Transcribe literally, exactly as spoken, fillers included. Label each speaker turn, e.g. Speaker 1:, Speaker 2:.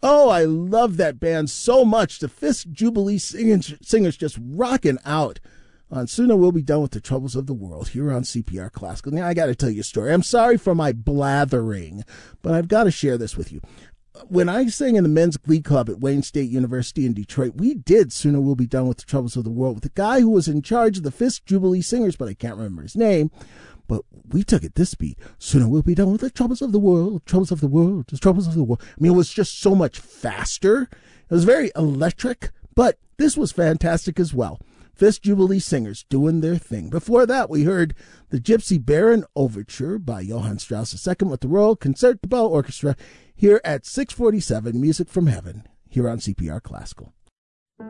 Speaker 1: Oh, I love that band so much. The Fisk Jubilee singers, singers just rocking out on Soon I Will Be Done with the Troubles of the World here on C P R Classical. Now, I got to tell you a story. I'm sorry for my blathering, but I've got to share this with you. When I sang in the men's glee club at Wayne State University in Detroit, we did Soon I Will Be Done with the Troubles of the World with the guy who was in charge of the Fisk Jubilee singers, but I can't remember his name. But we took it this beat. Soon I will be done with the troubles of the world, troubles of the world, the troubles of the world. I mean, it was just so much faster. It was very electric, but this was fantastic as well. Fisk Jubilee singers doing their thing. Before that, we heard the Gypsy Baron Overture by Johann Strauss the Second with the Royal Concertgebouw Orchestra here at six forty-seven, Music from Heaven, here on C P R Classical.